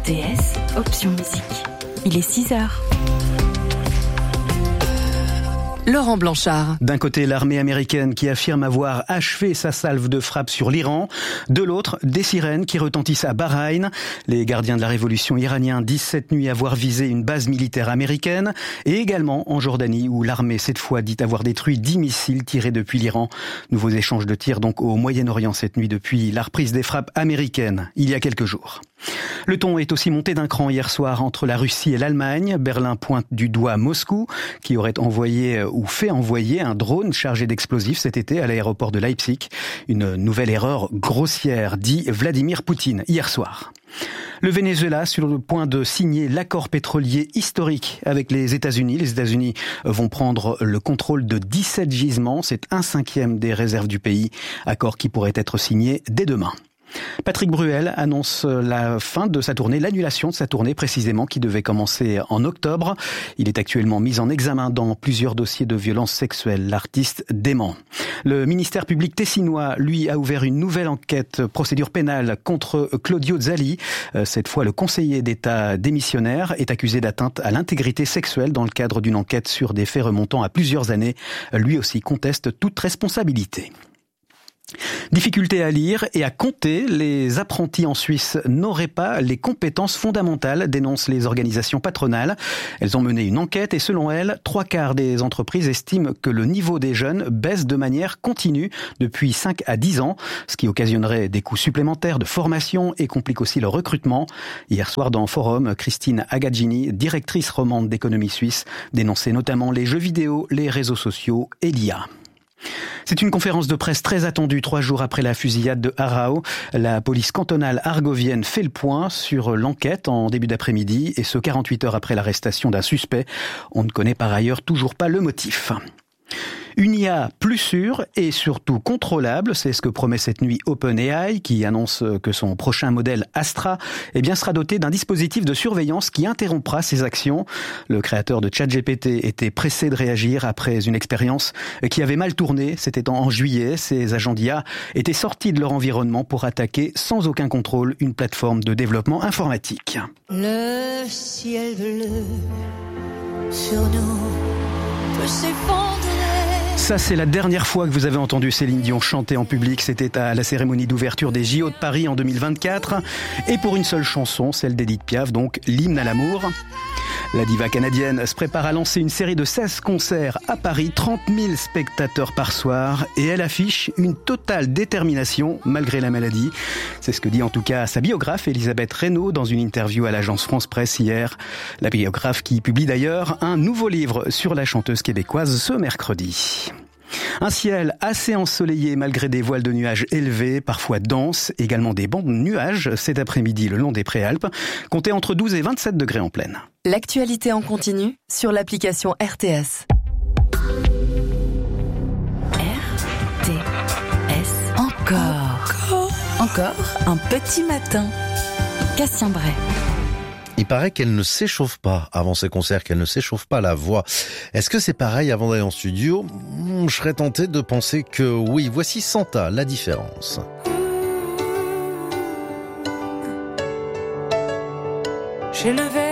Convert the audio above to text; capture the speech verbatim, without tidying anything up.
T S, option musique. Il est six heures. Laurent Blanchard. D'un côté, l'armée américaine qui affirme avoir achevé sa salve de frappe sur l'Iran. De l'autre, des sirènes qui retentissent à Bahreïn. Les gardiens de la révolution iraniens disent cette nuit avoir visé une base militaire américaine. Et également en Jordanie où l'armée cette fois dit avoir détruit dix missiles tirés depuis l'Iran. Nouveaux échanges de tirs donc au Moyen-Orient cette nuit depuis la reprise des frappes américaines il y a quelques jours. Le ton est aussi monté d'un cran hier soir entre la Russie et l'Allemagne. Berlin pointe du doigt Moscou, qui aurait envoyé ou fait envoyer un drone chargé d'explosifs cet été à l'aéroport de Leipzig. Une nouvelle erreur grossière, dit Vladimir Poutine hier soir. Le Venezuela sur le point de signer l'accord pétrolier historique avec les États-Unis. Les États-Unis vont prendre le contrôle de dix-sept gisements. C'est un cinquième des réserves du pays. Accord qui pourrait être signé dès demain. Patrick Bruel annonce la fin de sa tournée, l'annulation de sa tournée précisément qui devait commencer en octobre. Il est actuellement mis en examen dans plusieurs dossiers de violences sexuelles. L'artiste dément. Le ministère public tessinois, lui, a ouvert une nouvelle enquête, procédure pénale contre Claudio Zali. Cette fois, le conseiller d'État démissionnaire est accusé d'atteinte à l'intégrité sexuelle dans le cadre d'une enquête sur des faits remontant à plusieurs années. Lui aussi conteste toute responsabilité. Difficulté à lire et à compter, les apprentis en Suisse n'auraient pas les compétences fondamentales, dénoncent les organisations patronales. Elles ont mené une enquête et selon elles, trois quarts des entreprises estiment que le niveau des jeunes baisse de manière continue depuis cinq à dix ans, ce qui occasionnerait des coûts supplémentaires de formation et complique aussi le recrutement. Hier soir dans Forum, Christine Agaggini, directrice romande d'économie suisse, dénonçait notamment les jeux vidéo, les réseaux sociaux et l'I A. C'est une conférence de presse très attendue trois jours après la fusillade de Aarau. La police cantonale argovienne fait le point sur l'enquête en début d'après-midi et ce quarante-huit heures après l'arrestation d'un suspect. On ne connaît par ailleurs toujours pas le motif. Une I A plus sûre et surtout contrôlable, c'est ce que promet cette nuit OpenAI qui annonce que son prochain modèle Astra eh bien, sera doté d'un dispositif de surveillance qui interrompra ses actions. Le créateur de ChatGPT était pressé de réagir après une expérience qui avait mal tourné. C'était en juillet, ces agents d'I A étaient sortis de leur environnement pour attaquer sans aucun contrôle une plateforme de développement informatique. Le ciel bleu sur nous peut s'effondrer. Ça, c'est la dernière fois que vous avez entendu Céline Dion chanter en public. C'était à la cérémonie d'ouverture des J O de Paris en deux mille vingt-quatre. Et pour une seule chanson, celle d'Edith Piaf, donc l'hymne à l'amour. La diva canadienne se prépare à lancer une série de seize concerts à Paris, trente mille spectateurs par soir. Et elle affiche une totale détermination malgré la maladie. C'est ce que dit en tout cas sa biographe Elisabeth Reynaud dans une interview à l'agence France Presse hier. La biographe qui publie d'ailleurs un nouveau livre sur la chanteuse québécoise ce mercredi. Un ciel assez ensoleillé malgré des voiles de nuages élevés, parfois denses, également des bancs de nuages cet après-midi le long des Préalpes, comptez entre douze et vingt-sept degrés en pleine. L'actualité en continu sur l'application R T S. R T S. Encore. Encore un petit matin. Cassien Bray. Il paraît qu'elle ne s'échauffe pas avant ses concerts, qu'elle ne s'échauffe pas la voix. Est-ce que c'est pareil avant d'aller en studio ? Je serais tenté de penser que oui. Voici Santa, La Différence. J'ai levé